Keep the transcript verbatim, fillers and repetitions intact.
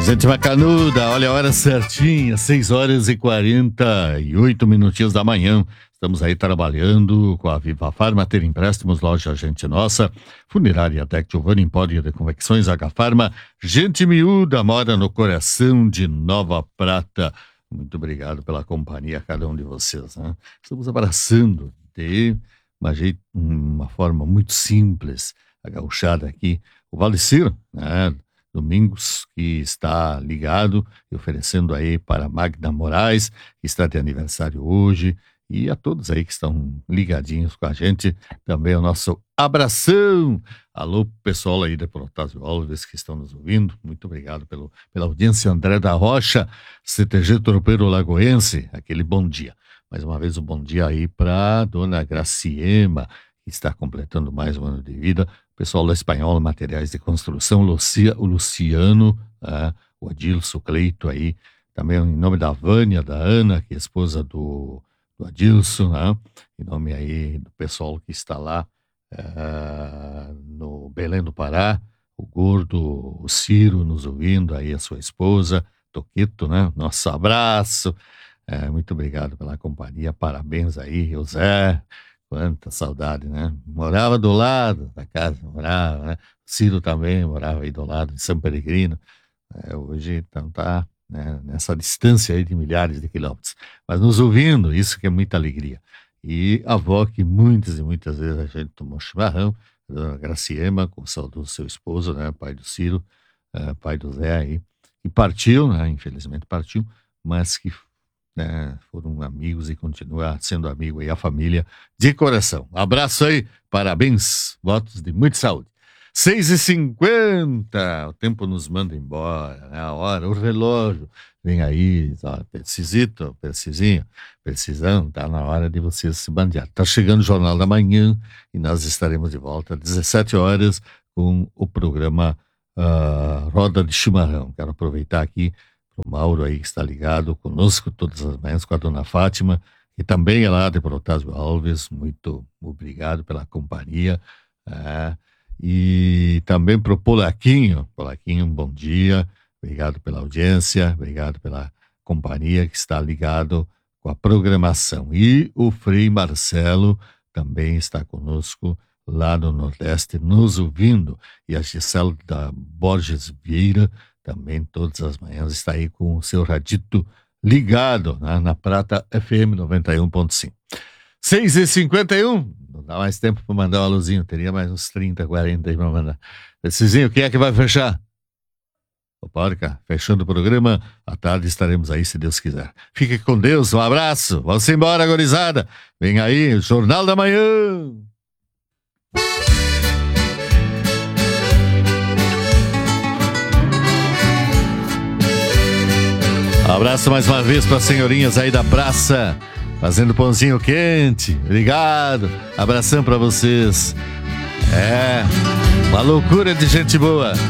Gente macanuda, olha a hora certinha, seis horas e quarenta e oito minutinhos da manhã. Estamos aí trabalhando com a Viva Farma, ter empréstimos, loja Gente Nossa, Funerária Tec Giovanni, Empório de Convecções, H Farma, Gente Miúda, mora no coração de Nova Prata. Muito obrigado pela companhia a cada um de vocês, né? Estamos abraçando de uma, jeito, uma forma muito simples, a gauchada aqui, o Vale Ciro, né? Domingos, que está ligado e oferecendo aí para Magda Moraes, que está de aniversário hoje, e a todos aí que estão ligadinhos com a gente, também o nosso abração. Alô, pessoal aí de Protásio Alves que estão nos ouvindo, muito obrigado pelo, pela audiência. André da Rocha, C T G Tropeiro Lagoense, aquele bom dia. Mais uma vez um bom dia aí para dona Graciema, que está completando mais um ano de vida. O pessoal da Espanhol, Materiais de Construção, Lucia, o Luciano, ah, o Adilson, o Cleito aí, também em nome da Vânia, da Ana, que é esposa do, do Adilson, né? Em nome aí do pessoal que está lá ah, no Belém do Pará, o Gordo, o Ciro nos ouvindo, aí a sua esposa, Toquito, né? Nosso abraço, é, muito obrigado pela companhia, parabéns aí, José. Quanta saudade, né? Morava do lado da casa, morava, né? Ciro também morava aí do lado de São Peregrino. É, hoje então tá, né, nessa distância aí de milhares de quilômetros. Mas nos ouvindo, isso que é muita alegria. E a avó que muitas e muitas vezes a gente tomou chimarrão, a dona Graciema, com o saudoso seu esposo, né? Pai do Ciro, é, pai do Zé aí, que partiu, né? Infelizmente partiu, mas que né, foram amigos e continua sendo amigo aí, a família de coração. Um abraço aí, parabéns, votos de muita saúde. seis e cinquenta, o tempo nos manda embora, né? A hora, o relógio, vem aí, ó, precisito, precisinho, precisão, tá na hora de vocês se bandear. Tá chegando o Jornal da Manhã e nós estaremos de volta às dezessete horas com o programa uh, Roda de Chimarrão. Quero aproveitar aqui o Mauro aí que está ligado conosco todas as manhãs, com a dona Fátima, que também é lá de Protásio Alves, muito obrigado pela companhia, é, e também para o Polaquinho, Polaquinho, um bom dia, obrigado pela audiência, obrigado pela companhia que está ligado com a programação, e o Frei Marcelo também está conosco lá no Nordeste, nos ouvindo, e a Gisele da Borges Vieira, também todas as manhãs está aí com o seu radito ligado, né, na Prata F M noventa e um ponto cinco. seis e cinquenta e um, não dá mais tempo para mandar um alôzinho, teria mais uns trinta, quarenta aí para mandar. Cizinho, quem é que vai fechar? O Porca, fechando o programa, à tarde estaremos aí se Deus quiser. Fique com Deus, um abraço, vamos embora, gorizada. Vem aí, o Jornal da Manhã. Abraço mais uma vez para as senhorinhas aí da praça, fazendo pãozinho quente. Obrigado. Abração para vocês. É, uma loucura de gente boa.